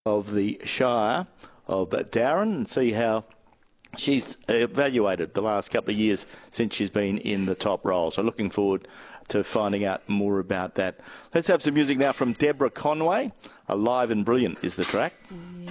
of the Shire of Darren and see how she's evaluated the last couple of years since she's been in the top role. So looking forward to finding out more about that. Let's have some music now from Deborah Conway. Alive and Brilliant is the track.